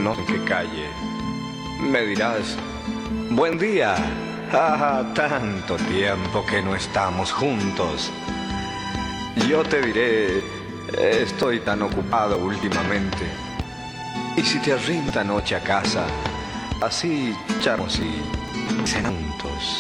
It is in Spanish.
no sé en qué calle. Me dirás, buen día. Tanto tiempo que no estamos juntos. Yo te diré, estoy tan ocupado últimamente. Y si te arrimo esta noche a casa, así charlamos y cenamos juntos.